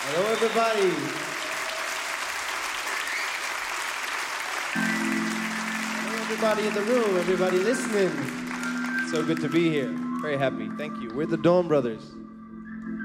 Hello, everybody. Hello, everybody in the room, everybody listening. So good to be here. Very happy. Thank you. We're the Dawn Brothers.